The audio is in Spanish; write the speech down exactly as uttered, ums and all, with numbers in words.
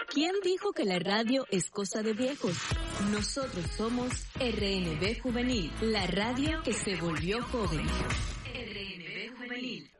¿Quién dijo que la radio es cosa de viejos? Nosotros somos R N B Juvenil, la radio que se volvió joven. R N B Juvenil.